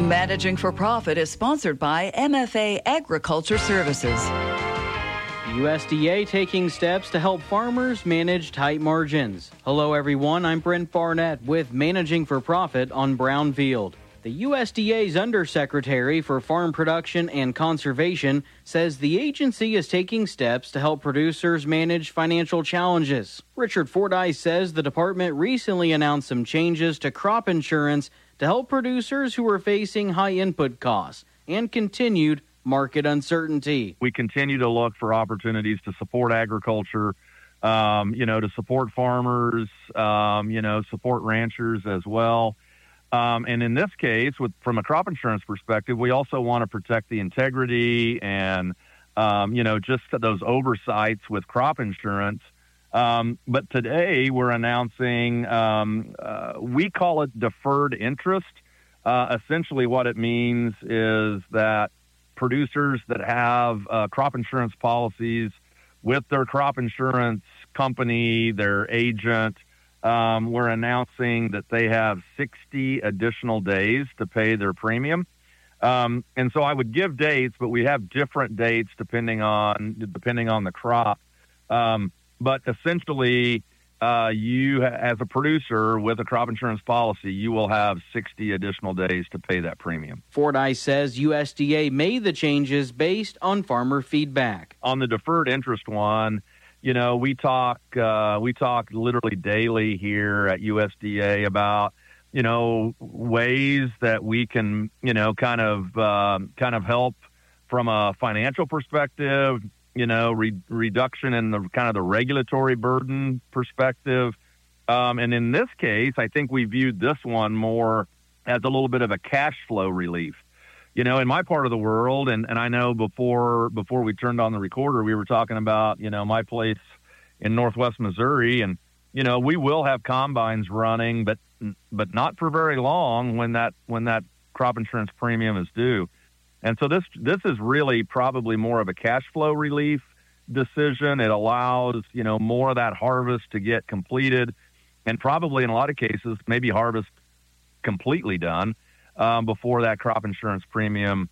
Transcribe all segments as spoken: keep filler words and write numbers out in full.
Managing for Profit is sponsored by M F A Agriculture Services. U S D A taking steps to help farmers manage tight margins. Hello, everyone. I'm Brent Barnett with Managing for Profit on Brownfield. The U S D A's Undersecretary for Farm Production and Conservation says the agency is taking steps to help producers manage financial challenges. Richard Fordyce says the department recently announced some changes to crop insurance to help producers who are facing high input costs and continued market uncertainty. We continue to look for opportunities to support agriculture, um, you know, to support farmers, um, you know, support ranchers as well. Um, and in this case, with from a crop insurance perspective, we also want to protect the integrity and, um, you know, just those oversights with crop insurance. Um, but today we're announcing, um, uh, we call it deferred interest. Uh, essentially what it means is that producers that have uh, crop insurance policies with their crop insurance company, their agent, um, we're announcing that they have sixty additional days to pay their premium. Um, and so I would give dates, but we have different dates depending on depending on the crop. Um, but essentially, Uh, you, as a producer with a crop insurance policy, you will have sixty additional days to pay that premium. Fordyce says U S D A made the changes based on farmer feedback. On the deferred interest one, you know, we talk uh, we talk literally daily here at U S D A about, you know, ways that we can, you know, kind of uh, kind of help from a financial perspective. You know, re- reduction in the kind of the regulatory burden perspective. Um, and in this case, I think we viewed this one more as a little bit of a cash flow relief. You know, in my part of the world, and, and I know before before we turned on the recorder, we were talking about, you know, my place in Northwest Missouri. And, you know, we will have combines running, but but not for very long when that when that crop insurance premium is due. And so this this is really probably more of a cash flow relief decision. It allows, you know, more of that harvest to get completed and probably in a lot of cases, maybe harvest completely done um, before that crop insurance premium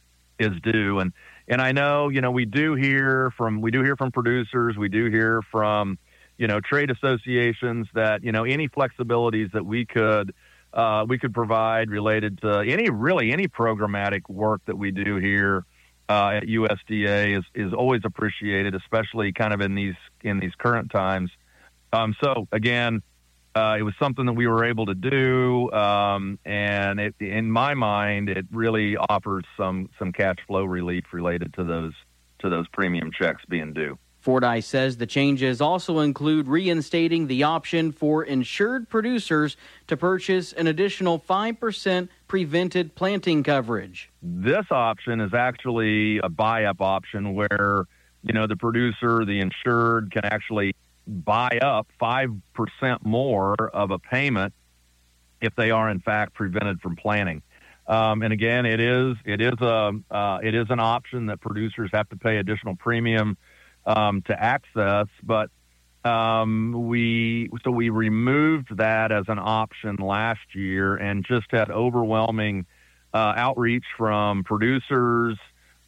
is due. And and I know, you know, we do hear from we do hear from producers. We do hear from, you know, trade associations that, you know, any flexibilities that we could Uh, we could provide related to any, really any programmatic work that we do here uh, at U S D A is, is always appreciated, especially kind of in these in these current times. Um, so again, uh, it was something that we were able to do, um, and it, in my mind, it really offers some some cash flow relief related to those to those premium checks being due. Fordyce says the changes also include reinstating the option for insured producers to purchase an additional five percent prevented planting coverage. This option is actually a buy-up option where, you know, the producer, the insured, can actually buy up five percent more of a payment if they are, in fact, prevented from planting. Um, and again, it is it is a uh, it is an option that producers have to pay additional premium Um, to access, but um, we so we removed that as an option last year and just had overwhelming uh, outreach from producers,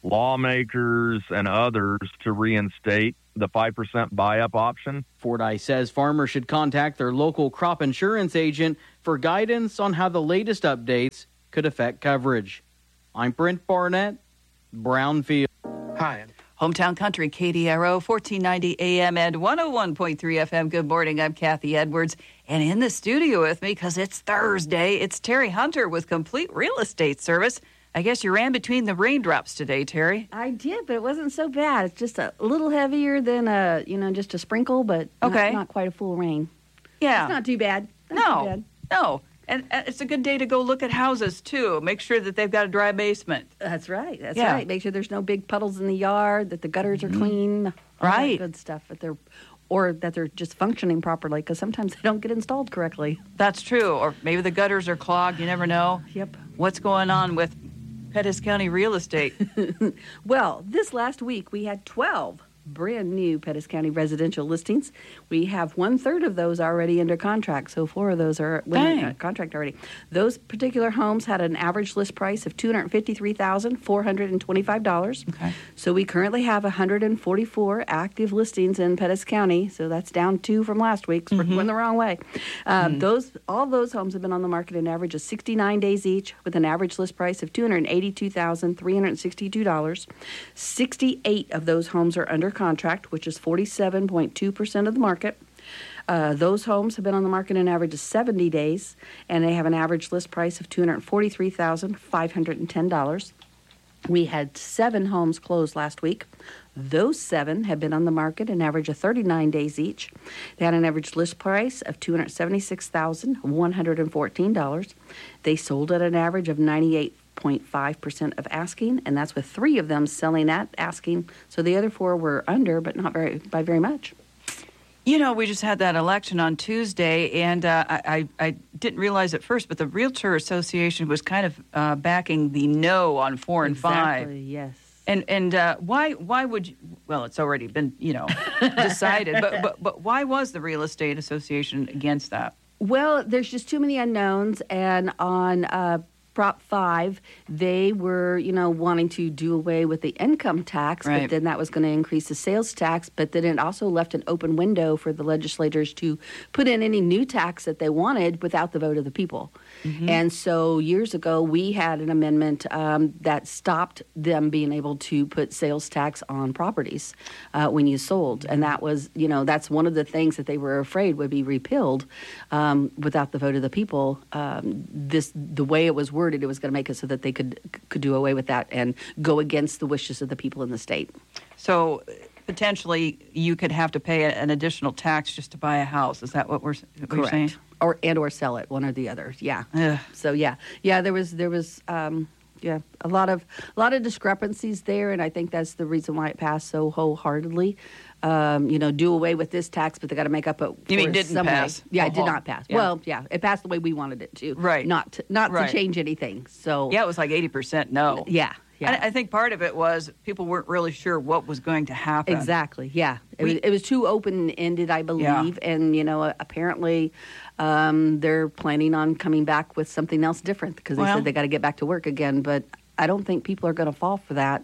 lawmakers, and others to reinstate the five percent buy-up option. Fordyce says farmers should contact their local crop insurance agent for guidance on how the latest updates could affect coverage. I'm Brent Barnett, Brownfield. Hi. Hometown Country, K D R O, fourteen ninety A M and one oh one point three F M. Good morning, I'm Kathy Edwards. And in the studio with me, because it's Thursday, it's Terry Hunter with Complete Real Estate Service. I guess you ran between the raindrops today, Terry. I did, but it wasn't so bad. It's just a little heavier than a, you know, just a sprinkle, but okay. not, not quite a full rain. Yeah. It's not too bad. Not no, too bad. no. And it's a good day to go look at houses, too. Make sure that they've got a dry basement. That's right. That's yeah. right. Make sure there's no big puddles in the yard, that the gutters are mm-hmm. clean. All right. That good stuff. That they're, or that they're just functioning properly, because sometimes they don't get installed correctly. That's true. Or maybe the gutters are clogged. You never know. Yep. What's going on with Pettis County real estate? Well, this last week we had twelve brand new Pettis County residential listings. We have one third of those already under contract, so four of those are under uh, contract already. Those particular homes had an average list price of two hundred fifty-three thousand four hundred twenty-five dollars. Okay. So we currently have one hundred forty-four active listings in Pettis County, so that's down two from last week, so mm-hmm. we're going the wrong way. Uh, mm-hmm. Those all those homes have been on the market an average of sixty-nine days each, with an average list price of two hundred eighty-two thousand three hundred sixty-two dollars. sixty-eight of those homes are under contract, which is forty-seven point two percent of the market. Uh, those homes have been on the market an average of seventy days, and they have an average list price of two hundred forty-three thousand five hundred ten dollars. We had seven homes close last week. Those seven have been on the market an average of thirty-nine days each. They had an average list price of two hundred seventy-six thousand one hundred fourteen dollars. They sold at an average of ninety-eight point five percent of asking, and that's with three of them selling at asking. So the other four were under, but not very by very much. You know, we just had that election on Tuesday, and uh, I, I didn't realize at first, but the Realtor Association was kind of uh, backing the no on four and exactly, five. Yes. And and uh, why why would you? Well, it's already been you know decided, but but but why was the Real Estate Association against that? Well, there's just too many unknowns, and on uh, Prop five, they were, you know, wanting to do away with the income tax, right. but then that was going to increase the sales tax, but then it also left an open window for the legislators to put in any new tax that they wanted without the vote of the people. Mm-hmm. And so years ago, we had an amendment um, that stopped them being able to put sales tax on properties uh, when you sold. And that was, you know, that's one of the things that they were afraid would be repealed um, without the vote of the people. Um, this, the way it was worded, it was going to make it so that they could could do away with that and go against the wishes of the people in the state. So potentially you could have to pay an additional tax just to buy a house. Is that what we're, what Correct. You're saying? Or and or sell it, one or the other. Yeah. Ugh. So yeah, yeah. There was there was um, yeah a lot of a lot of discrepancies there, and I think that's the reason why it passed so wholeheartedly. Um, you know, do away with this tax, but they got to make up it. You mean didn't some pass? Way. Yeah, it did Uh-huh. not pass. Yeah. Well, yeah, it passed the way we wanted it to. Right. Not to, not right. to change anything. So yeah, it was like eighty percent no. Yeah. Yeah. I, I think part of it was people weren't really sure what was going to happen. Exactly. Yeah. It, We, was, it was too open-ended, I believe, yeah. and you know, apparently um, they're planning on coming back with something else different because they well, said they got to get back to work again. But I don't think people are going to fall for that.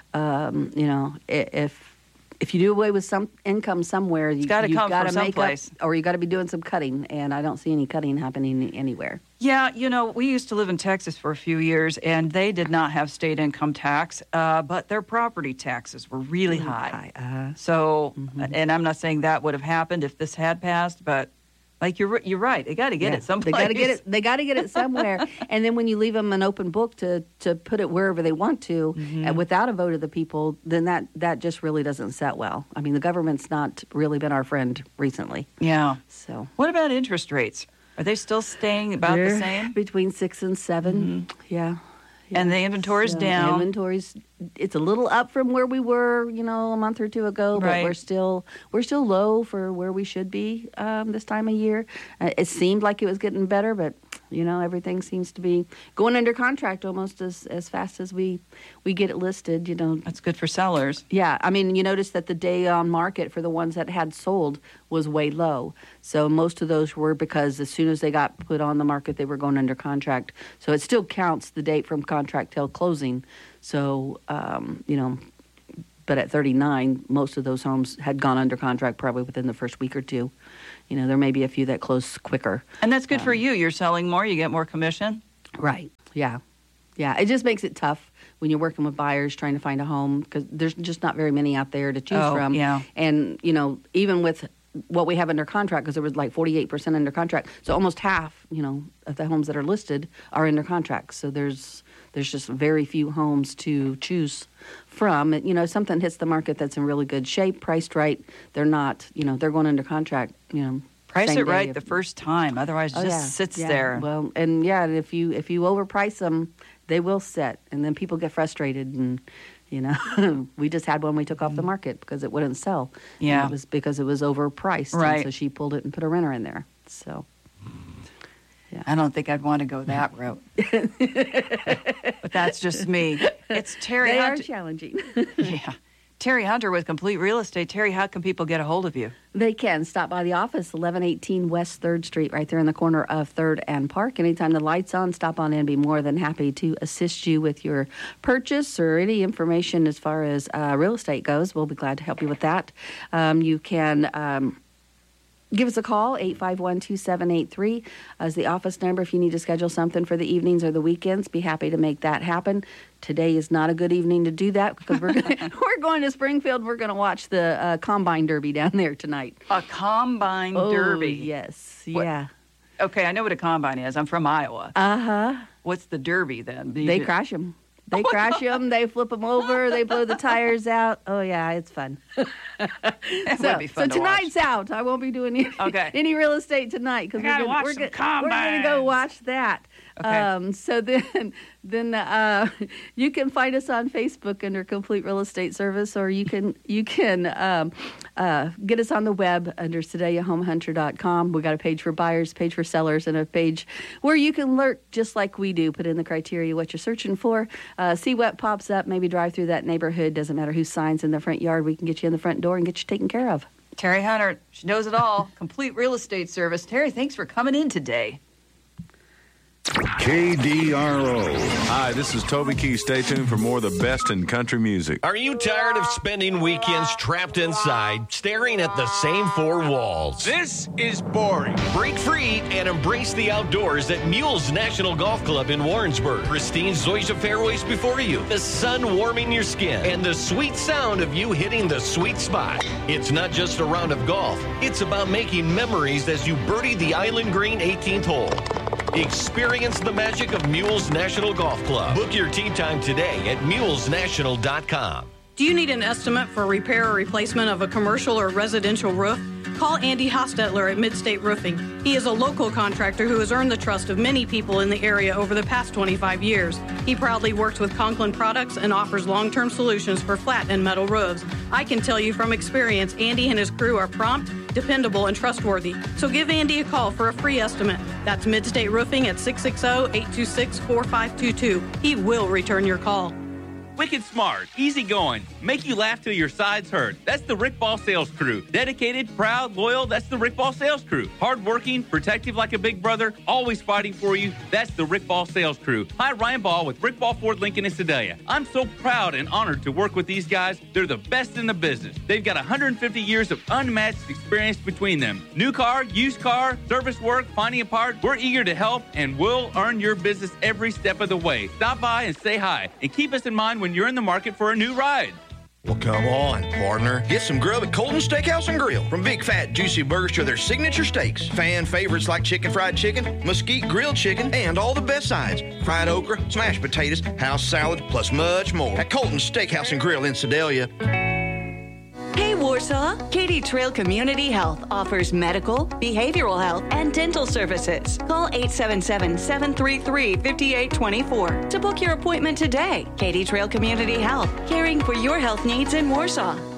Um, you know, if if you do away with some income somewhere, you got to come gotta from make someplace, up, or you got to be doing some cutting. And I don't see any cutting happening anywhere. Yeah, you know, we used to live in Texas for a few years, and they did not have state income tax, uh, but their property taxes were really high. Uh, so, mm-hmm. and I'm not saying that would have happened if this had passed, but like you're you're right, they got to get yeah, it someplace. They got to get it. They got to get it somewhere. And then when you leave them an open book to, to put it wherever they want to, mm-hmm. and without a vote of the people, then that that just really doesn't set well. I mean, the government's not really been our friend recently. Yeah. So, what about interest rates? Are they still staying about They're the same? Between six and seven. Mm-hmm. Yeah. yeah. And the inventory's so down. Inventory's it's a little up from where we were, you know, a month or two ago, but right. we're still we're still low for where we should be um, this time of year. Uh, it seemed like it was getting better, but you know, everything seems to be going under contract almost as, as fast as we we get it listed. You know, That's good for sellers. yeah. I mean, you notice that the day on market for the ones that had sold was way low. So most of those were because as soon as they got put on the market, they were going under contract. So it still counts the date from contract till closing. So, um, you know, but at thirty-nine, most of those homes had gone under contract probably within the first week or two. You know, there may be a few that close quicker. And that's good um, for you. You're selling more, you get more commission. Right. Yeah. Yeah. It just makes it tough when you're working with buyers trying to find a home because there's just not very many out there to choose oh, from. Yeah. And, you know, even with what we have under contract, because there was like forty-eight percent under contract. So almost half, you know, of the homes that are listed are under contract. So there's there's just very few homes to choose from. You know, if something hits the market that's in really good shape, priced right, they're not, you know, they're going under contract, you know. Price same it right day. the first time. Otherwise, it Oh, just yeah, sits yeah. there. Well, and yeah, if you if you overprice them, they will sit, and then people get frustrated. And you know, we just had one we took off the market because it wouldn't sell. Yeah, and it was because it was overpriced. Right. And so she pulled it and put a renter in there. So. Yeah. I don't think I'd want to go that route. But that's just me. It's Terry They Hunter. are challenging. Yeah. Terry Hunter with Complete Real Estate. Terry, how can people get a hold of you? They can stop by the office, eleven eighteen West third Street, right there in the corner of third and Park. Anytime the light's on, stop on in. Be more than happy to assist you with your purchase or any information as far as uh, real estate goes. We'll be glad to help you with that. Um, you can... Um, Give us a call, eight five one, two seven eight three as the office number if you need to schedule something for the evenings or the weekends. Be happy to make that happen. Today is not a good evening to do that because we're gonna, we're going to Springfield. We're going to watch the uh, Combine Derby down there tonight. A Combine oh, Derby? Yes, what? Yeah. Okay, I know what a Combine is. I'm from Iowa. Uh-huh. What's the Derby then? You they just... crash them. They oh crash them, they flip them over, they blow the tires out. Oh, yeah, it's fun. That so, would be fun so to tonight's watch. out. I won't be doing any, okay. any real estate tonight because we're going we're to go watch that. Okay. Um, so then, then uh, you can find us on Facebook under Complete Real Estate Service, or you can you can um, uh, get us on the web under Sedalia Home Hunter dot com. We got a page for buyers, page for sellers, and a page where you can lurk just like we do. Put in the criteria what you're searching for, uh, see what pops up. Maybe drive through that neighborhood. Doesn't matter whose sign's in the front yard. We can get you in the front door and get you taken care of. Terry Hunter, she knows it all. Complete Real Estate Service. Terry, thanks for coming in today. K D R O. Hi, this is Toby Keith. Stay tuned for more of the best in country music. Are you tired of spending weekends trapped inside, staring at the same four walls? This is boring. Break free and embrace the outdoors at Mules National Golf Club in Warrensburg. Pristine Zoysia fairways before you, the sun warming your skin, and the sweet sound of you hitting the sweet spot. It's not just a round of golf. It's about making memories as you birdie the Island Green eighteenth hole. Experience the magic of Mules National Golf Club. Book your tee time today at mules national dot com. Do you need an estimate for repair or replacement of a commercial or residential roof? Call Andy Hostetler at Midstate Roofing. He is a local contractor who has earned the trust of many people in the area over the past twenty-five years. He proudly works with Conklin Products and offers long-term solutions for flat and metal roofs. I can tell you from experience, Andy and his crew are prompt, dependable, and trustworthy. So give Andy a call for a free estimate. That's Midstate Roofing at six six zero, eight two six, four five two two. He will return your call. Wicked smart, easygoing, make you laugh till your sides hurt. That's the Rick Ball Sales Crew. Dedicated, proud, loyal, that's the Rick Ball Sales Crew. Hardworking, protective like a big brother, always fighting for you, that's the Rick Ball Sales Crew. Hi, Ryan Ball with Rick Ball Ford Lincoln in Sedalia. I'm so proud and honored to work with these guys. They're the best in the business. They've got one hundred fifty years of unmatched experience between them. New car, used car, service work, finding a part, we're eager to help and we'll earn your business every step of the way. Stop by and say hi and keep us in mind when you're in the market for a new ride. Well, come on, partner. Get some grub at Colton Steakhouse and Grill. From big, fat, juicy burgers to their signature steaks. Fan favorites like chicken fried chicken, mesquite grilled chicken, and all the best sides. Fried okra, smashed potatoes, house salad, plus much more. At Colton Steakhouse and Grill in Sedalia. Hey, Warsaw! Katy Trail Community Health offers medical, behavioral health, and dental services. Call eight seven seven, seven three three, five eight two four to book your appointment today. Katy Trail Community Health, caring for your health needs in Warsaw.